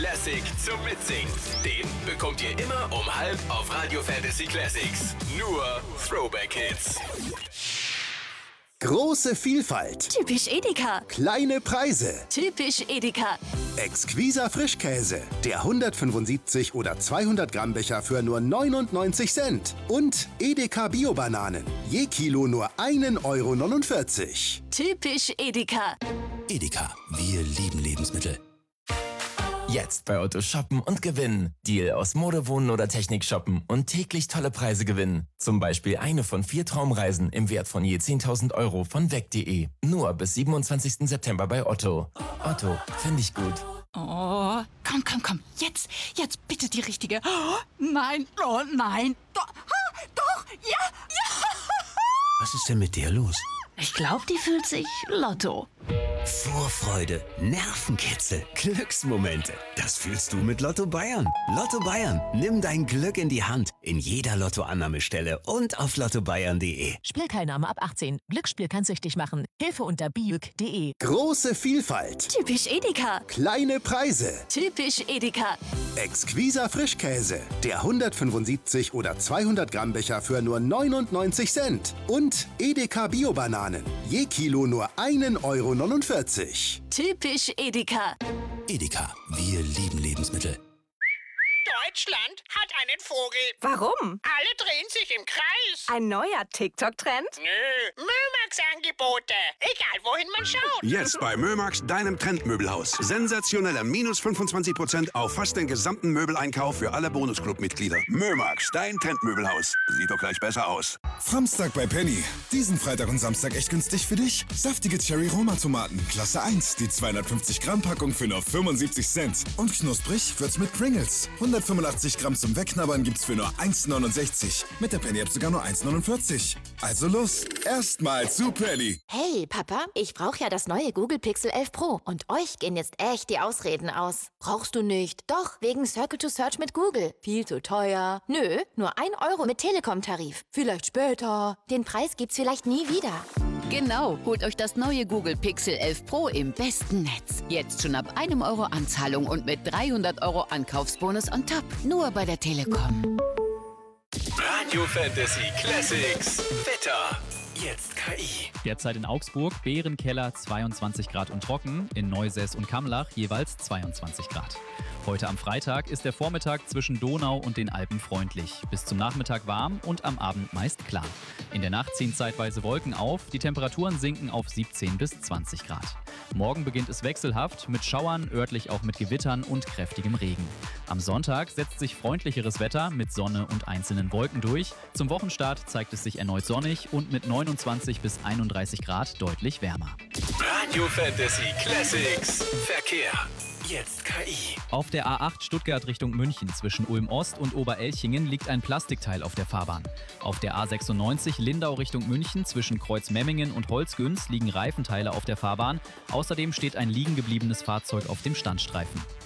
Classic zum Mitsingen. Den bekommt ihr immer um 12 auf Radio Fantasy Classics. Nur Throwback-Hits. Große Vielfalt. Typisch Edeka. Kleine Preise. Typisch Edeka. Exquiser Frischkäse. Der 175 oder 200 Gramm Becher für nur 99 Cent. Und Edeka Bio-Bananen. Je Kilo nur 1,49 €. Typisch Edeka. Edeka, wir lieben Lebensmittel. Jetzt bei Otto shoppen und gewinnen. Deal aus Mode, Wohnen oder Technik shoppen und täglich tolle Preise gewinnen. Zum Beispiel eine von 4 Traumreisen im Wert von je 10.000 € von weg.de. Nur bis 27. September bei Otto. Otto, finde ich gut. Oh, komm. Jetzt bitte die richtige. Oh, nein, Doch, ja. Was ist denn mit der los? Ich glaube, die fühlt sich Lotto. Vorfreude, Nervenkitzel, Glücksmomente. Das fühlst du mit Lotto Bayern. Lotto Bayern, nimm dein Glück in die Hand. In jeder Lottoannahmestelle und auf lottobayern.de. Spielteilnahme ab 18. Glücksspiel kann süchtig machen. Hilfe unter biuk.de. Große Vielfalt. Typisch Edeka. Kleine Preise. Typisch Edeka. Exquiser Frischkäse. Der 175 oder 200 Gramm Becher für nur 99 Cent. Und Edeka Bio-Bananen. Je Kilo nur 1,49 €. Typisch Edeka. Edeka, wir lieben Lebensmittel. Deutschland hat einen Vogel. Warum? Alle drehen sich im Kreis. Ein neuer TikTok-Trend? Nö, Mömax-Angebote. Egal, wohin man schaut. Jetzt bei Mömax, deinem Trendmöbelhaus. Sensationelle minus 25% auf fast den gesamten Möbeleinkauf für alle Bonusclub-Mitglieder. Mömax, dein Trendmöbelhaus. Sieht doch gleich besser aus. Samstag bei Penny. Diesen Freitag und Samstag echt günstig für dich. Saftige Cherry-Roma-Tomaten, Klasse 1. Die 250 Gramm Packung für nur 75 Cent. Und knusprig wird's mit Pringles. 185 Gramm zum Wegknabbern gibt's für nur 1,69. Mit der Penny-App sogar nur 1,49. Also los, erstmal zu Penny. Hey, Papa, ich brauche ja das neue Google Pixel 11 Pro. Und euch gehen jetzt echt die Ausreden aus. Brauchst du nicht. Doch, wegen Circle to Search mit Google. Viel zu teuer. Nö, nur 1 € mit Telekom-Tarif. Vielleicht später. Den Preis gibt's vielleicht nie wieder. Genau, holt euch das neue Google Pixel 11 Pro im besten Netz. Jetzt schon ab 1 € Anzahlung und mit 300 € Ankaufsbonus on top. Nur bei der Telekom. Radio Fantasy Classics. Wetter. Jetzt KI. Derzeit in Augsburg, Bärenkeller 22 Grad und trocken, in Neusäß und Kamlach jeweils 22 Grad. Heute am Freitag ist der Vormittag zwischen Donau und den Alpen freundlich. Bis zum Nachmittag warm und am Abend meist klar. In der Nacht ziehen zeitweise Wolken auf, die Temperaturen sinken auf 17 bis 20 Grad. Morgen beginnt es wechselhaft mit Schauern, örtlich auch mit Gewittern und kräftigem Regen. Am Sonntag setzt sich freundlicheres Wetter mit Sonne und einzelnen Wolken durch. Zum Wochenstart zeigt es sich erneut sonnig und mit 29 bis 31 Grad deutlich wärmer. Radio Fantasy Classics. Verkehr. Jetzt KI. Auf der A8 Stuttgart Richtung München zwischen Ulm-Ost und Oberelchingen liegt ein Plastikteil auf der Fahrbahn. Auf der A96 Lindau Richtung München zwischen Kreuzmemmingen und Holzgüns liegen Reifenteile auf der Fahrbahn. Außerdem steht ein liegen gebliebenes Fahrzeug auf dem Standstreifen.